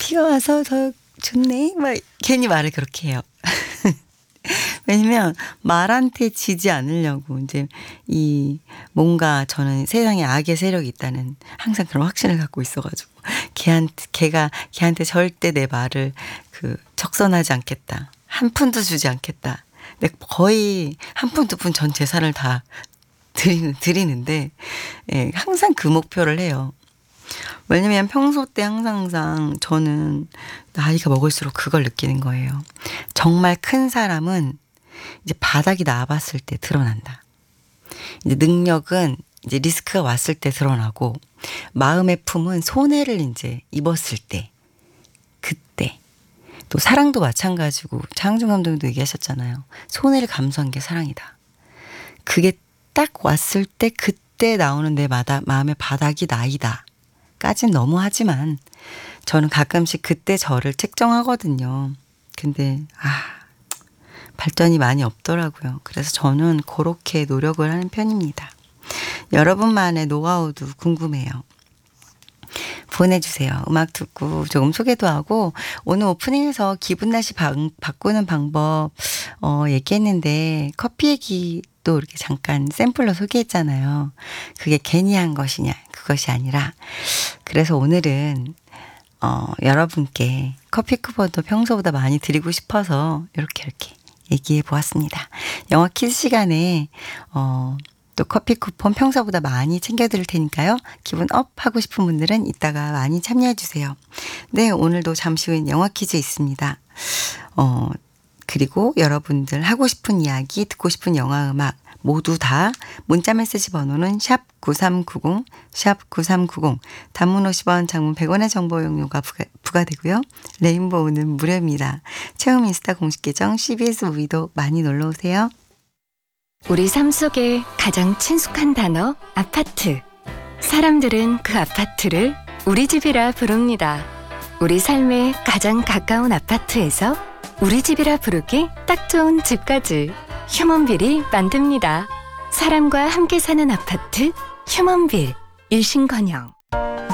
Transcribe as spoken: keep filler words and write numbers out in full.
비가 와서 더 좋네. 막 괜히 말을 그렇게 해요. 왜냐면 말한테 지지 않으려고 이제 이 뭔가 저는 세상에 악의 세력이 있다는 항상 그런 확신을 갖고 있어가지고 걔한테 걔가 걔한테 절대 내 말을 그 적선하지 않겠다. 한 푼도 주지 않겠다. 근데 거의 한 푼 두 푼 전 재산을 다 드리는 드리는데 예, 항상 그 목표를 해요. 왜냐면 평소 때 항상 항상 저는 나이가 먹을수록 그걸 느끼는 거예요. 정말 큰 사람은 이제 바닥이 나와봤을 때 드러난다. 이제 능력은 이제 리스크가 왔을 때 드러나고 마음의 품은 손해를 이제 입었을 때 그때 또 사랑도 마찬가지고 장항준 감독님도 얘기하셨잖아요. 손해를 감수한 게 사랑이다. 그게 딱 왔을 때 그때 나오는 내 마다, 마음의 바닥이 나이다. 까진 너무하지만 저는 가끔씩 그때 저를 책정하거든요. 근데 아 발전이 많이 없더라고요. 그래서 저는 그렇게 노력을 하는 편입니다. 여러분만의 노하우도 궁금해요. 보내주세요. 음악 듣고 조금 소개도 하고 오늘 오프닝에서 기분 날씨 바, 바꾸는 방법 어, 얘기했는데 커피 얘기도 이렇게 잠깐 샘플로 소개했잖아요. 그게 괜히 한 것이냐 그것이 아니라 그래서 오늘은 어, 여러분께 커피 쿠폰도 평소보다 많이 드리고 싶어서 이렇게 이렇게 얘기해 보았습니다. 영화 퀴즈 시간에 어, 또 커피 쿠폰 평소보다 많이 챙겨드릴 테니까요. 기분 업 하고 싶은 분들은 이따가 많이 참여해 주세요. 네, 오늘도 잠시 후엔 영화 퀴즈 있습니다. 어, 그리고 여러분들 하고 싶은 이야기, 듣고 싶은 영화 음악 모두 다 문자 메시지 번호는 샵 구삼구공, 샵 구삼구공, 단문 오십 원, 장문 백 원의 정보 용료가 부과, 부과되고요. 레인보우는 무료입니다. 체험 인스타 공식 계정 씨비에스 무비도 많이 놀러오세요. 우리 삶 속에 가장 친숙한 단어 아파트. 사람들은 그 아파트를 우리 집이라 부릅니다. 우리 삶에 가장 가까운 아파트에서 우리 집이라 부르기 딱 좋은 집까지 휴먼빌이 만듭니다. 사람과 함께 사는 아파트 휴먼빌. 일신건영.